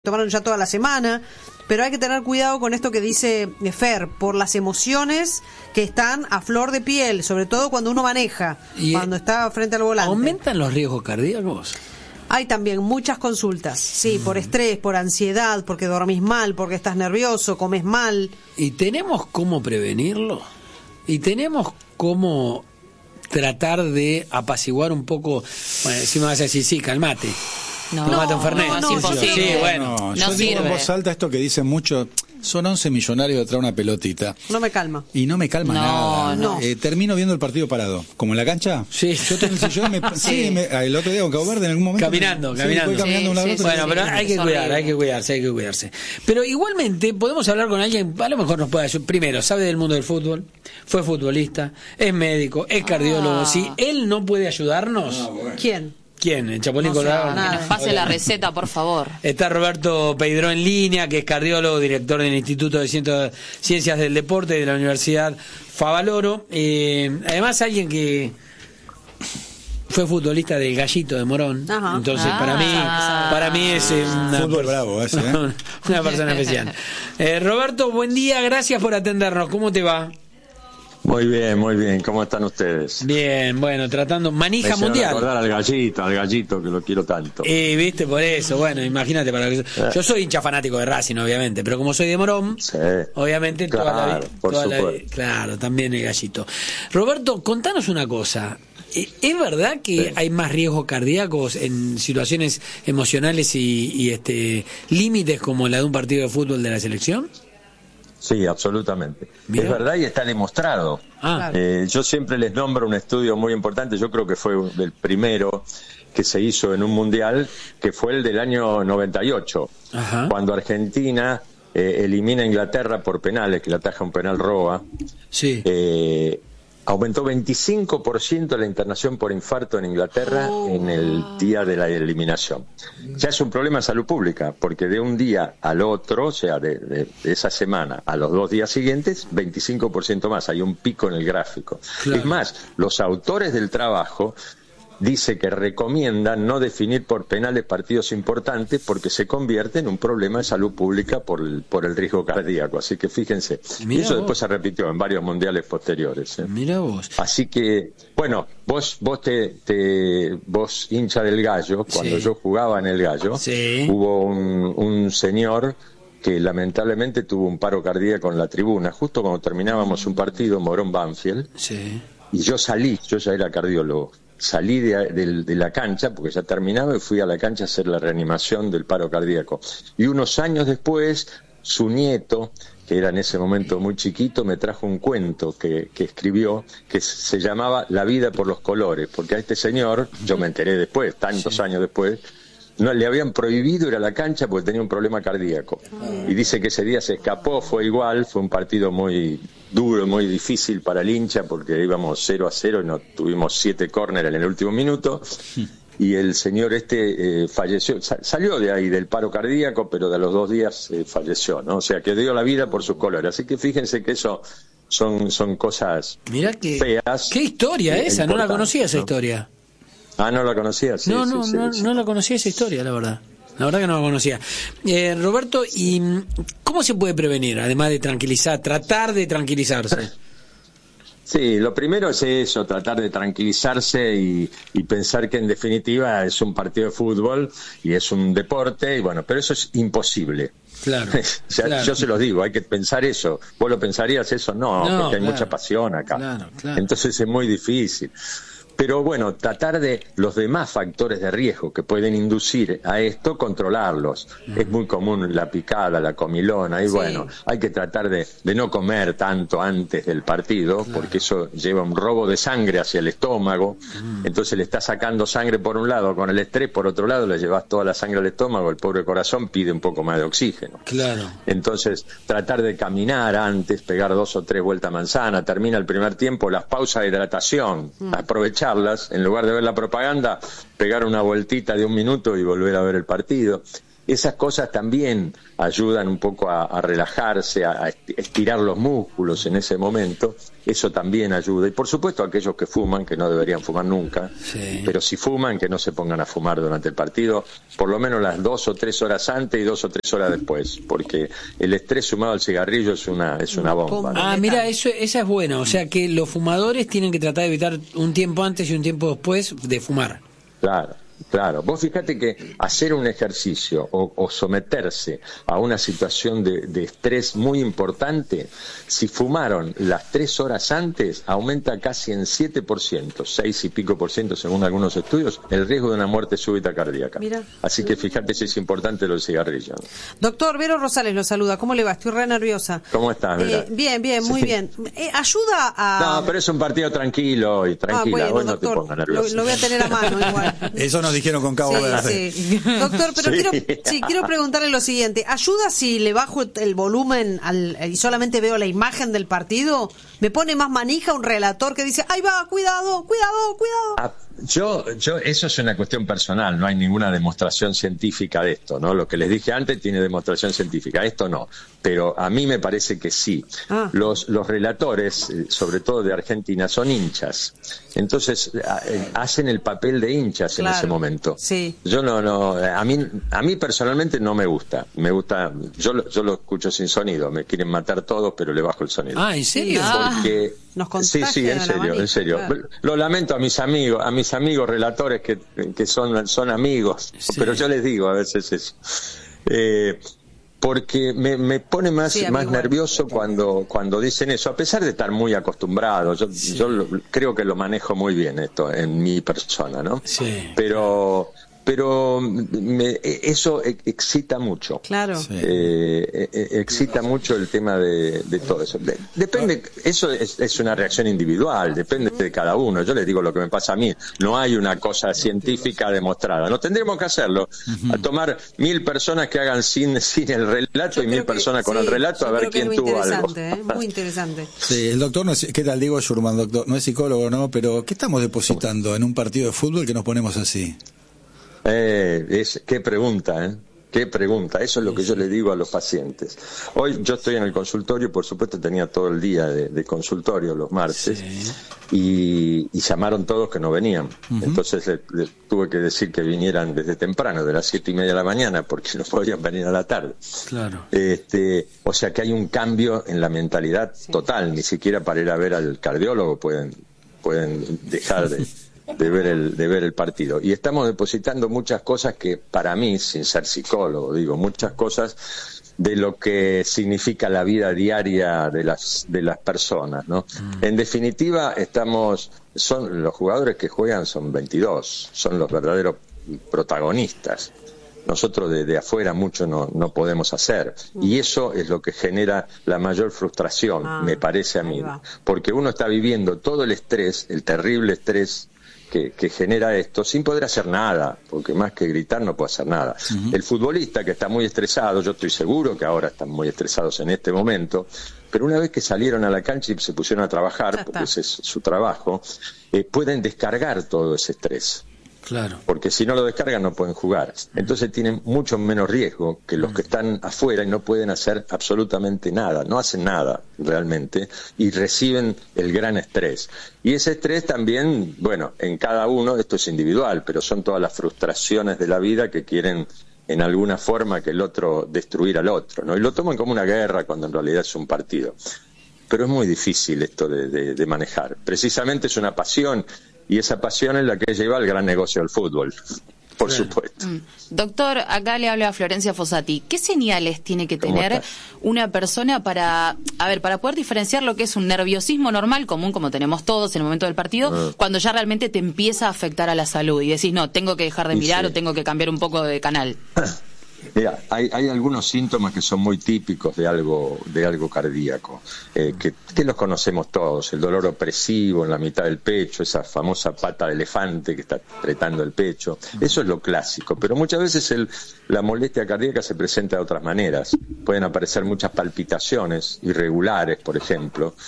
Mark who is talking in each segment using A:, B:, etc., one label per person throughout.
A: tomaron ya toda la semana, pero hay que tener cuidado con esto que dice Fer, por las emociones que están a flor de piel, sobre todo cuando uno maneja, cuando está frente al volante.
B: ¿Aumentan los riesgos cardíacos?
A: Hay también muchas consultas, sí, por estrés, por ansiedad, porque dormís mal, porque estás nervioso, comes mal.
B: ¿Y tenemos cómo prevenirlo? ¿Y tenemos cómo tratar de apaciguar un poco? Bueno, si me vas a decir, sí, calmate. Tomate un Fernet.
C: No, es imposible.
B: Sí, bueno.
C: Yo digo en voz alta esto que dicen mucho, son 11 millonarios de traer una pelotita.
A: No me calma.
C: Y no me calma nada.
A: No.
C: Termino viendo el partido parado. Como en la cancha.
B: Sí.
C: Yo tengo el sillón, el otro día con Cabo Verde en algún momento.
B: Caminando.
C: Voy caminando de un lado a otro.
B: Bueno, pero hay que cuidarse. Pero igualmente podemos hablar con alguien, a lo mejor nos puede ayudar. Primero, sabe del mundo del fútbol, fue futbolista, es médico, es cardiólogo. Si él no puede ayudarnos...
A: ¿Quién?
B: ¿Quién? ¿El Chapulín Colorado?
D: Que nos pase la receta, por favor.
B: Está Roberto Peidró en línea, que es cardiólogo, director del Instituto de Ciencias del Deporte de la Universidad Favaloro. Además, alguien que fue futbolista del Gallito de Morón. Ajá. Entonces, para mí es
C: fútbol bravo ese,
B: una persona especial. Roberto, buen día, gracias por atendernos. ¿Cómo te va?
E: Muy bien. ¿Cómo están ustedes?
B: Bien, bueno, tratando manija mundial.
E: Recordar al gallito que lo quiero tanto.
B: Viste, por eso, bueno, imagínate yo soy hincha fanático de Racing, obviamente, pero como soy de Morón, obviamente toda la vida, claro, también el gallito. Roberto, contanos una cosa. ¿Es verdad que hay más riesgos cardíacos en situaciones emocionales y límites como la de un partido de fútbol de la selección?
E: Sí, absolutamente.
B: Mirá.
E: Es verdad y está demostrado. Yo siempre les nombro un estudio muy importante, yo creo que fue el primero que se hizo en un mundial, que fue el del año 98, cuando Argentina elimina a Inglaterra por penales, que le ataja un penal Roa.
B: Sí.
E: Aumentó 25% la internación por infarto en Inglaterra en el día de la eliminación. Ya es un problema de salud pública, porque de un día al otro, o sea, de esa semana a los 2 días siguientes, 25% más. Hay un pico en el gráfico. Claro. Es más, los autores del trabajo dice que recomiendan no definir por penales partidos importantes porque se convierte en un problema de salud pública por el riesgo cardíaco. Así que fíjense, y eso después se repitió en varios mundiales posteriores.
B: Mirá vos.
E: Así que, bueno, vos hincha del Gallo, cuando yo jugaba en el Gallo, hubo un señor que lamentablemente tuvo un paro cardíaco en la tribuna, justo cuando terminábamos un partido, Morón Banfield, y yo ya era cardiólogo. Salí de la cancha, porque ya terminaba, y fui a la cancha a hacer la reanimación del paro cardíaco. Y unos años después, su nieto, que era en ese momento muy chiquito, me trajo un cuento que escribió, que se llamaba La vida por los colores, porque a este señor, yo me enteré después, tantos años después, no le habían prohibido ir a la cancha porque tenía un problema cardíaco. Y dice que ese día se escapó, fue un partido muy duro, muy difícil para el hincha porque íbamos 0-0 y nos tuvimos 7 córner en el último minuto. Y el señor falleció, salió de ahí del paro cardíaco, pero de los 2 días falleció, ¿no? O sea, que dio la vida por sus colores. Así que fíjense que eso son cosas feas.
B: ¿Qué historia esa? No la conocía esa historia.
E: ¿No la conocía? Sí,
B: no la conocía esa historia, la verdad. La verdad que no la conocía. Roberto, ¿y cómo se puede prevenir? Además de tratar de tranquilizarse.
E: Sí, lo primero es eso, tratar de tranquilizarse y pensar que en definitiva es un partido de fútbol y es un deporte, y bueno, pero eso es imposible.
B: Claro,
E: Yo se los digo, hay que pensar eso. ¿Vos lo pensarías eso? No, porque hay mucha pasión acá.
B: Claro.
E: Entonces es muy difícil. Pero bueno, tratar de los demás factores de riesgo que pueden inducir a esto, controlarlos. Es muy común la picada, la comilona, y bueno, hay que tratar de no comer tanto antes del partido, porque eso lleva un robo de sangre hacia el estómago. Entonces le estás sacando sangre por un lado con el estrés, por otro lado le llevas toda la sangre al estómago, el pobre corazón pide un poco más de oxígeno.
B: Claro.
E: Entonces, tratar de caminar antes, pegar 2 o 3 vueltas a manzana, termina el primer tiempo, las pausas de hidratación, aprovechar en lugar de ver la propaganda, pegar una vueltita de 1 minuto y volver a ver el partido. esas cosas también ayudan un poco a relajarse, a estirar los músculos en ese momento. Eso también ayuda. Y por supuesto aquellos que fuman, que no deberían fumar nunca, pero si fuman, que no se pongan a fumar durante el partido, por lo menos las 2 o 3 horas antes y 2 o 3 horas después, porque el estrés sumado al cigarrillo es una bomba, ¿no?
B: Mira, esa es buena. O sea que los fumadores tienen que tratar de evitar un tiempo antes y un tiempo después de fumar.
E: Claro, vos fíjate que hacer un ejercicio o someterse a una situación de estrés muy importante, si fumaron las 3 horas antes, aumenta casi en 7%, 6 y pico por ciento según algunos estudios, el riesgo de una muerte súbita cardíaca. Mira. Así que fíjate si es importante lo del cigarrillo.
A: Doctor, Vero Rosales lo saluda, ¿cómo le va? Estoy re nerviosa.
E: ¿Cómo estás, Vera?
A: Bien, muy bien. ¿Ayuda a...?
E: No, pero es un partido tranquilo y tranquila,
A: bueno,
E: vos no
A: doctor,
E: te pongas nervioso.
A: Lo voy a tener a mano igual.
C: Eso nos dijeron con Cabo Verde.
A: Sí. Doctor, pero quiero preguntarle lo siguiente. ¿Ayuda si le bajo el volumen y solamente veo la imagen del partido? ¿Me pone más manija un relator que dice, ahí va, cuidado?
E: Yo, eso es una cuestión personal, no hay ninguna demostración científica de esto, ¿no? Lo que les dije antes tiene demostración científica, esto no, pero a mí me parece que sí. Los relatores, sobre todo de Argentina, son hinchas, entonces hacen el papel de hinchas en ese momento. Sí. Yo a mí personalmente no me gusta, yo lo escucho sin sonido, me quieren matar todos, pero le bajo el sonido.
B: ¿En serio?
E: Porque sí, en serio. Claro. Lo lamento a mis amigos relatores que son amigos, pero yo les digo a veces eso. Porque me pone más nervioso cuando dicen eso, a pesar de estar muy acostumbrado. Yo creo que lo manejo muy bien esto en mi persona, ¿no? Sí. Pero eso excita mucho. Claro. Excita mucho el tema de todo eso. Depende, eso es una reacción individual, depende de cada uno. Yo les digo lo que me pasa a mí. No hay una cosa científica demostrada. No tendremos que hacerlo. A tomar 1000 personas que hagan sin el relato y 1000 personas con el relato a ver quién tuvo algo.
A: Muy interesante.
C: Sí, el doctor, ¿qué tal? Diego Schurman, doctor. No es psicólogo, ¿no? Pero ¿qué estamos depositando en un partido de fútbol que nos ponemos así?
E: Qué pregunta, qué pregunta. Eso es lo que yo le digo a los pacientes. Hoy yo estoy en el consultorio, por supuesto tenía todo el día de consultorio los martes, y llamaron todos que no venían. Entonces les tuve que decir que vinieran desde temprano, de las 7:30 de la mañana, porque no podían venir a la tarde. Claro. O sea que hay un cambio en la mentalidad total. Ni siquiera para ir a ver al cardiólogo pueden dejar de ver el partido. Y estamos depositando muchas cosas que para mí, sin ser psicólogo, digo, muchas cosas de lo que significa la vida diaria de las personas, ¿no? En definitiva, son los jugadores que juegan son 22, son los verdaderos protagonistas. Nosotros desde afuera mucho no podemos hacer, y eso es lo que genera la mayor frustración, me parece a mí, porque uno está viviendo todo el estrés, el terrible estrés que genera esto, sin poder hacer nada, porque más que gritar no puede hacer nada. El futbolista que está muy estresado, yo estoy seguro que ahora están muy estresados en este momento, pero una vez que salieron a la cancha y se pusieron a trabajar, porque ese es su trabajo, pueden descargar todo ese estrés. Claro. Porque si no lo descargan no pueden jugar. Entonces tienen mucho menos riesgo que los que están afuera y no pueden hacer absolutamente nada, no hacen nada realmente y reciben el gran estrés. Y ese estrés también, bueno, en cada uno, esto es individual, pero son todas las frustraciones de la vida que quieren en alguna forma que el otro, destruir al otro, ¿no? Y lo toman como una guerra cuando en realidad es un partido. Pero es muy difícil esto de manejar. Precisamente es una pasión, y esa pasión es la que lleva al gran negocio del fútbol, por supuesto.
D: Doctor, acá le habla Florencia Fossati. ¿Qué señales tiene que tener una persona para poder diferenciar lo que es un nerviosismo normal, común, como tenemos todos en el momento del partido, cuando ya realmente te empieza a afectar a la salud y decís, no, tengo que dejar de mirar o tengo que cambiar un poco de canal?
E: Mira, hay algunos síntomas que son muy típicos de algo cardíaco, que los conocemos todos: el dolor opresivo en la mitad del pecho, esa famosa pata de elefante que está apretando el pecho. Eso es lo clásico, pero muchas veces la molestia cardíaca se presenta de otras maneras. Pueden aparecer muchas palpitaciones irregulares, por ejemplo,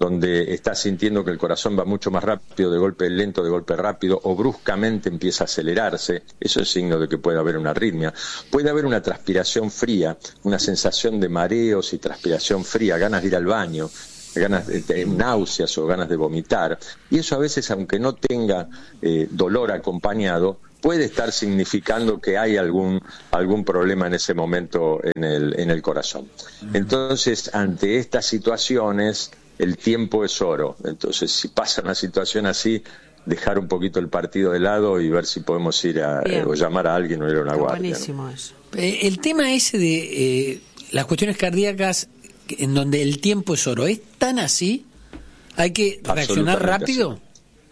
E: donde está sintiendo que el corazón va mucho más rápido, de golpe lento, de golpe rápido, o bruscamente empieza a acelerarse, eso es signo de que puede haber una arritmia. Puede haber una transpiración fría, una sensación de mareos y transpiración fría, ganas de ir al baño, ganas de náuseas o ganas de vomitar, y eso a veces, aunque no tenga dolor acompañado, puede estar significando que hay algún problema en ese momento en el corazón. Entonces, ante estas situaciones, el tiempo es oro. Entonces, si pasa una situación así, dejar un poquito el partido de lado y ver si podemos ir o llamar a alguien o ir a una guardia.
A: Buenísimo, ¿no? Eso.
B: El tema ese de las cuestiones cardíacas, en donde el tiempo es oro, ¿es tan así? ¿Hay que reaccionar rápido?
E: Así.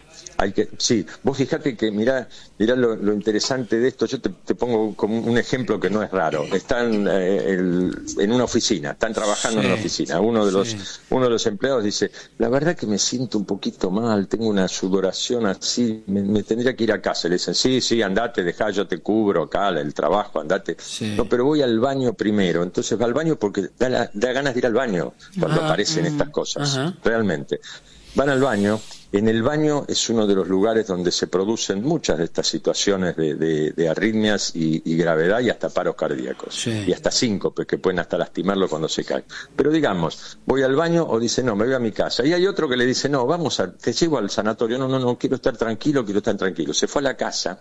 E: Sí, vos fijate que mirá lo interesante de esto. Yo te pongo como un ejemplo que no es raro. Están en una oficina, están trabajando en una oficina. Uno de los empleados dice: la verdad que me siento un poquito mal, tengo una sudoración así, me tendría que ir a casa. Le dicen: sí, andate, dejá, yo te cubro acá el trabajo, andate. No, pero voy al baño primero. Entonces va al baño porque da ganas de ir al baño cuando aparecen estas cosas, realmente. Van al baño. En el baño es uno de los lugares donde se producen muchas de estas situaciones de arritmias y gravedad y hasta paros cardíacos. Y hasta síncope, que pueden hasta lastimarlo cuando se cae. Pero digamos, voy al baño, o dice: no, me voy a mi casa. Y hay otro que le dice: no, te llevo al sanatorio. No, quiero estar tranquilo. Se fue a la casa.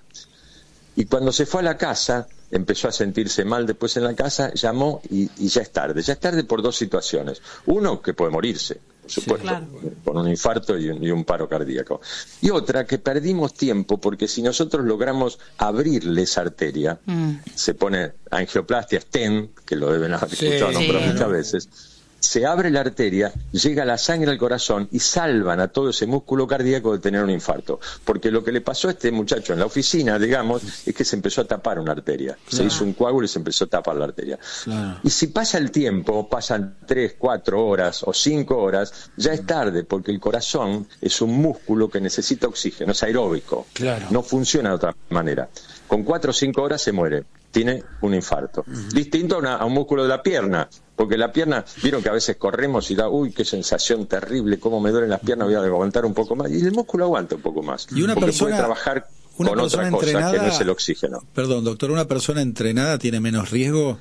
E: Y cuando se fue a la casa, empezó a sentirse mal después en la casa, llamó y ya es tarde. Ya es tarde por dos situaciones. Uno, que puede morirse, por supuesto, con un infarto y un paro cardíaco. Y otra, que perdimos tiempo, porque si nosotros logramos abrirle esa arteria, se pone angioplastia, stent, que lo deben haber escuchado nombrar muchas veces, se abre la arteria, llega la sangre al corazón y salvan a todo ese músculo cardíaco de tener un infarto. Porque lo que le pasó a este muchacho en la oficina, digamos, es que se empezó a tapar una arteria. Se hizo un coágulo y se empezó a tapar la arteria. Y si pasa el tiempo, pasan 3, 4 horas o 5 horas, ya es tarde, porque el corazón es un músculo que necesita oxígeno, es aeróbico. No funciona de otra manera. Con 4 o 5 horas se muere. Tiene un infarto. Distinto a un músculo de la pierna, porque la pierna, vieron que a veces corremos y da, uy, qué sensación terrible, cómo me duelen las piernas, voy a aguantar un poco más, y el músculo aguanta un poco más,
C: y una
E: porque
C: persona,
E: puede trabajar con otra cosa que no es el oxígeno.
C: Perdón, doctor, ¿una persona entrenada tiene menos riesgo?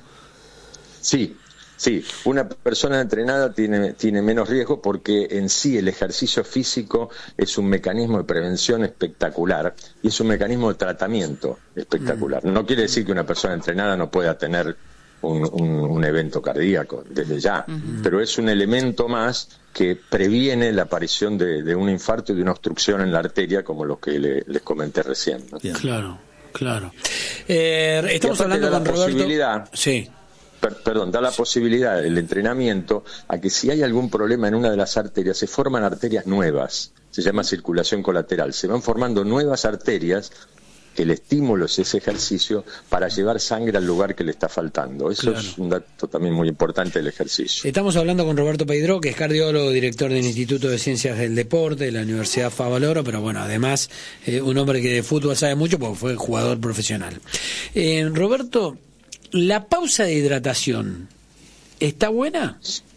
E: Sí, una persona entrenada tiene menos riesgo, porque en sí el ejercicio físico es un mecanismo de prevención espectacular y es un mecanismo de tratamiento espectacular. No quiere decir que una persona entrenada no pueda tener un evento cardíaco desde ya, pero es un elemento más que previene la aparición de un infarto y de una obstrucción en la arteria, como lo que les comenté recién, ¿no?
B: Claro. Estamos hablando con Roberto.
E: Da la posibilidad el entrenamiento a que si hay algún problema en una de las arterias, se forman arterias nuevas, se llama circulación colateral, se van formando nuevas arterias, que el estímulo es ese ejercicio para llevar sangre al lugar que le está faltando. Eso es un dato también muy importante del ejercicio.
B: Estamos hablando con Roberto Peidró, que es cardiólogo, director del Instituto de Ciencias del Deporte de la Universidad Favaloro, pero bueno, además un hombre que de fútbol sabe mucho porque fue jugador profesional. Roberto, ¿la pausa de hidratación está buena?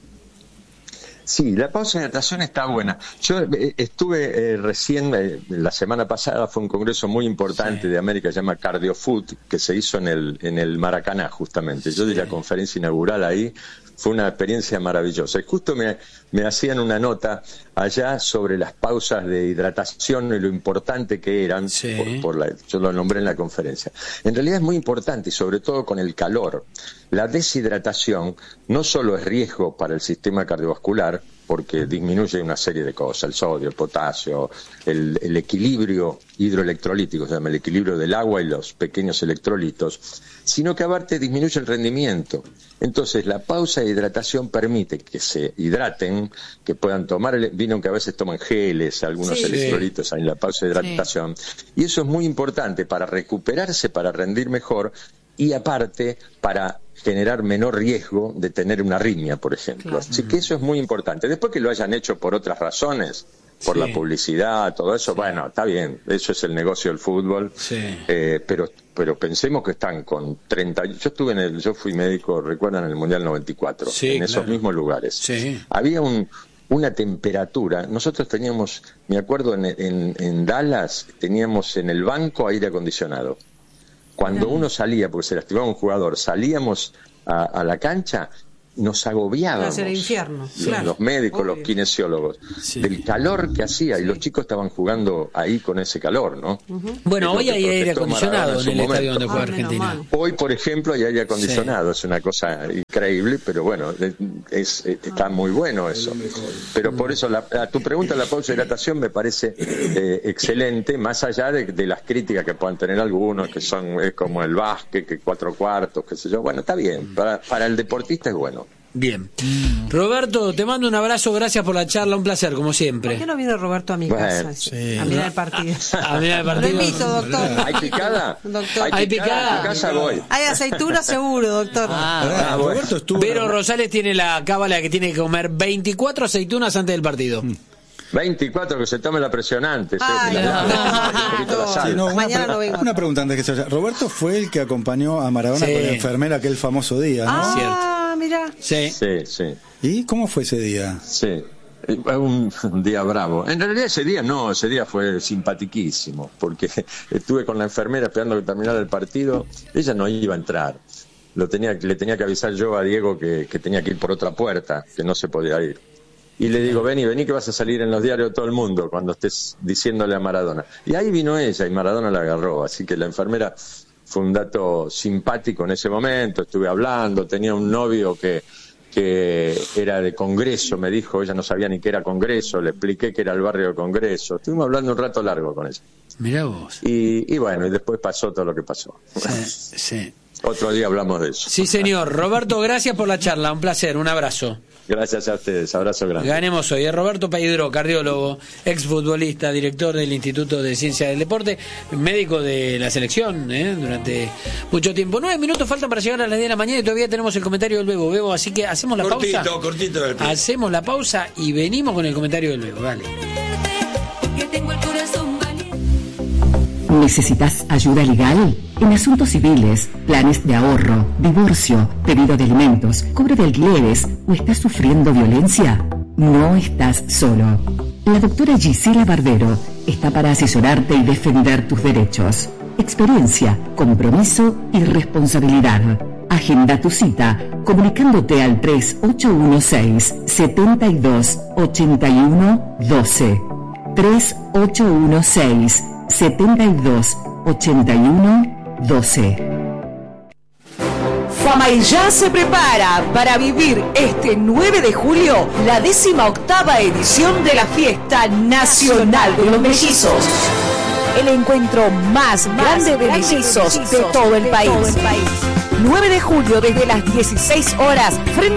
E: Sí, la pausa de hidratación está buena. Yo estuve recién, la semana pasada fue un congreso muy importante de América, se llama CardioFoot, que se hizo en el Maracaná, justamente. Yo di la conferencia inaugural ahí, fue una experiencia maravillosa. Y justo me hacían una nota allá sobre las pausas de hidratación y lo importante que eran, yo lo nombré en la conferencia. En realidad es muy importante, y sobre todo con el calor. La deshidratación no solo es riesgo para el sistema cardiovascular, porque disminuye una serie de cosas, el sodio, el potasio, el equilibrio hidroelectrolítico, se llama el equilibrio del agua y los pequeños electrolitos, sino que aparte disminuye el rendimiento. Entonces la pausa de hidratación permite que se hidraten, que puedan tomar, vieron que a veces toman geles, algunos electrolitos en la pausa de hidratación, y eso es muy importante para recuperarse, para rendir mejor, y aparte para generar menor riesgo de tener una arritmia, por ejemplo. Así que eso es muy importante. Después que lo hayan hecho por otras razones, por la publicidad, todo eso, bueno, está bien, eso es el negocio del fútbol, pero pensemos que están con 30... Yo fui médico, recuerdan, en el Mundial 94, en esos mismos lugares. Había un una temperatura. Nosotros teníamos, me acuerdo, en Dallas, teníamos en el banco aire acondicionado. Cuando uno salía, porque se lastimaba un jugador, salíamos a la cancha, nos agobiábamos.
A: Era el infierno, claro.
E: Los médicos,
A: obvio.
E: los kinesiólogos, del calor que hacía, y los chicos estaban jugando ahí con ese calor, ¿no?
B: Bueno, hoy hay aire acondicionado en el estadio donde juega Argentina.
E: Hoy, por ejemplo, hay aire acondicionado, es una cosa increíble, pero bueno, está muy bueno eso. Pero por eso, a tu pregunta, la pausa de hidratación me parece excelente, más allá de las críticas que puedan tener algunos, que son como el básquet, que 4 cuartos, qué sé yo. Bueno, está bien, para el deportista es bueno.
B: Bien. Roberto, te mando un abrazo, gracias por la charla, un placer, como siempre.
A: ¿Por qué no viene Roberto a mi casa?
C: Sí.
A: A mirar el partido.
B: A mirar el partido.
A: Lo invito, doctor.
E: ¿Hay picada?
A: Doctor.
B: ¿Hay picada?
E: A tu casa voy.
A: Hay aceituna seguro, doctor.
C: Roberto estuvo.
B: Vero Rosales tiene la cábala que tiene que comer 24 aceitunas antes del partido.
E: 24, que se tome la presión antes.
A: Mañana no vengo.
C: Una pregunta antes que se vaya. Roberto fue el que acompañó a Maradona con la enfermera aquel famoso día, ¿no?
B: Cierto.
A: Mira.
B: Sí.
E: Sí.
C: ¿Y cómo fue ese día?
E: Sí. Un día bravo. En realidad ese día fue simpatiquísimo, porque estuve con la enfermera esperando que terminara el partido. Ella no iba a entrar. Le tenía que avisar yo a Diego que tenía que ir por otra puerta, que no se podía ir. Y le digo, vení que vas a salir en los diarios de todo el mundo cuando estés diciéndole a Maradona. Y ahí vino ella y Maradona la agarró. Así que la enfermera fue un dato simpático en ese momento. Estuve hablando, tenía un novio que era de Congreso, me dijo, ella no sabía ni qué era Congreso, le expliqué que era el barrio de Congreso. Estuvimos hablando un rato largo con ella.
B: Mirá vos.
E: Y bueno, y después pasó todo lo que pasó.
B: Sí.
E: Otro día hablamos de eso.
B: Sí, señor. Roberto, gracias por la charla, un placer, un abrazo.
E: Gracias a ustedes, abrazo grande.
B: Ganemos hoy. Roberto Paidro, cardiólogo, exfutbolista, director del Instituto de Ciencia del Deporte, médico de la selección durante mucho tiempo. 9 minutos faltan para llegar a las 10 de la mañana y todavía tenemos el comentario del Bebo, así que hacemos la pausa.
F: Cortito.
B: Hacemos la pausa y venimos con el comentario del Bebo. Dale.
G: ¿Necesitas ayuda legal? En asuntos civiles, planes de ahorro, divorcio, pedido de alimentos, cobro de alquileres o estás sufriendo violencia, no estás solo. La doctora Gisela Barbero está para asesorarte y defender tus derechos. Experiencia, compromiso y responsabilidad. Agenda tu cita comunicándote al 3816-728112. 3816-728112.
H: Famaillá se prepara para vivir este 9 de julio la 18ª edición de la Fiesta Nacional de los Mellizos. El encuentro más grande de mellizos de todo el país. 9 de julio desde las 16 horas frente